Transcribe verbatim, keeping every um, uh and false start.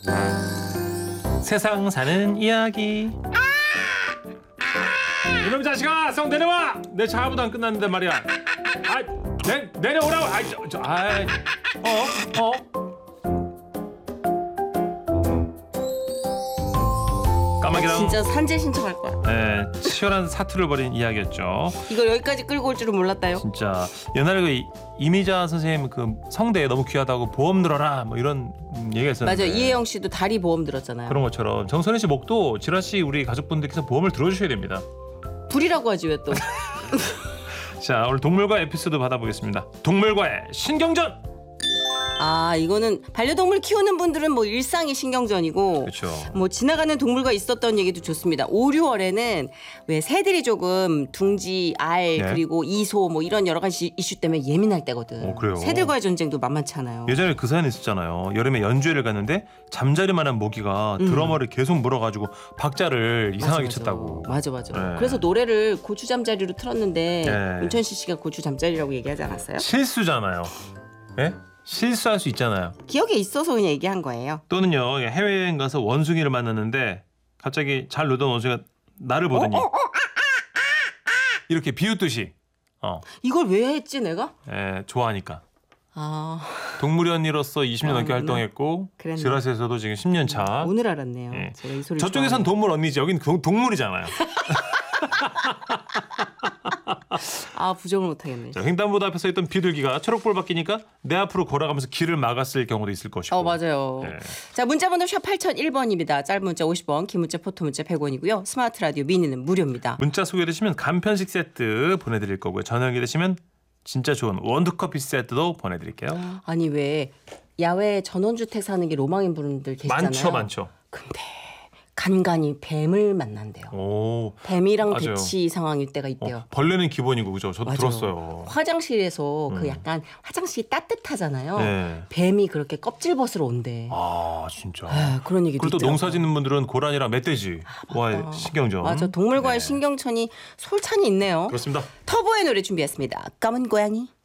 세상 사는 이야기. 이놈 자식아, 성 내려와. 내 작업도 안 끝났는데 말이야. 아, 내 내려오라고. 아, 저, 저, 아, 어, 어. 까마귀랑 진짜 산재 신청할 거야. 네, 치열한 사투를 벌인 이야기였죠. 이걸 여기까지 끌고 올 줄은 몰랐다요. 진짜 옛날에 그 이- 이미자 선생님 그 성대 너무 귀하다고 보험 들어라 뭐 이런 얘기가 있었는데. 맞아, 이혜영 씨도 다리 보험 들었잖아요. 그런 것처럼 정선희 씨 목도 지라 씨 우리 가족분들께서 보험을 들어주셔야 됩니다. 불이라고 하지 왜 또. 자, 오늘 동물과 에피소드 받아보겠습니다. 동물과의 신경전. 아, 이거는 반려동물 키우는 분들은 뭐 일상이 신경전이고, 그렇죠. 뭐 지나가는 동물과 있었던 얘기도 좋습니다. 오, 유월에는 왜 새들이 조금 둥지, 알, 네. 그리고 이소 뭐 이런 여러 가지 이슈 때문에 예민할 때거든. 어, 그래요? 새들과의 전쟁도 만만치 않아요. 예전에 그 사연 있었잖아요. 여름에 연주회를 갔는데 잠자리만한 모기가 음. 드러머를 계속 물어가지고 박자를 이상하게 맞아, 쳤다고. 맞아, 맞아. 네. 그래서 노래를 고추 잠자리로 틀었는데 네. 문천식 씨가 고추 잠자리라고 얘기하지 않았어요? 실수잖아요. 예? 실수할 수 있잖아요. 기억에 있어서 그냥 얘기한 거예요. 또는요, 해외여행 가서 원숭이를 만났는데 갑자기 잘 놀던 원숭이가 나를 보더니 이렇게 비웃듯이 어, 이걸 왜 했지 내가? 예, 좋아하니까. 아, 동물연이로서 이십 년 넘게 아, 활동했고 그랬네. 지라시에서도 지금 십 년 차. 오늘 알았네요. 예. 제가 이 소리 저쪽에선 동물 언니지, 여긴 동- 동물이잖아요. 아, 부정을 못하겠네. 자, 횡단보도 앞에 서 있던 비둘기가 초록불 바뀌니까 내 앞으로 걸어가면서 길을 막았을 경우도 있을 것이고. 어, 맞아요. 네. 자, 문자번호 샵8001 번입니다. 짧은 문자 오십 원, 긴 문자 포토 문자 백 원이고요. 스마트 라디오 미니는 무료입니다. 문자 소개되시면 간편식 세트 보내드릴 거고요. 저녁에 되시면 진짜 좋은 원두커피 세트도 보내드릴게요. 아니 왜 야외 전원주택 사는 게 로망인 분들 계시잖아요. 많죠, 많죠. 근데 간간히 뱀을 만난대요. 오, 뱀이랑 맞아요. 대치 상황일 때가 있대요. 어, 벌레는 기본이고, 그죠? 저도 맞아요. 들었어요. 화장실에서 음. 그 약간 화장실이 따뜻하잖아요. 네. 뱀이 그렇게 껍질 벗으러 온대. 아, 진짜. 아, 그런 얘기도 그리고 또 있더라고요. 농사 짓는 분들은 고라니랑 멧돼지 와 신경전. 맞아, 동물과의 네. 신경천이 솔찬히 있네요. 그렇습니다. 터보의 노래 준비했습니다. 까만 고양이.